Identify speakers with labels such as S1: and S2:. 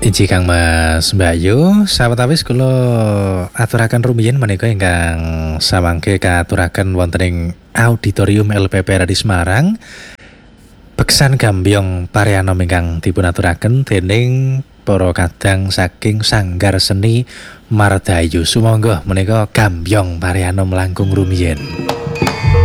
S1: Inji Kang Mas Bayu, sahabat awis kula aturaken rumiyin menika ingkang samangke katuraken wonten ing auditorium LPP di Semarang. Beksan Gambyong Parianom ingkang dipunaturaken dening para kadang saking Sanggar Seni Mardayu. Sumangga menika Gambyong Parianom langkung rumiyin.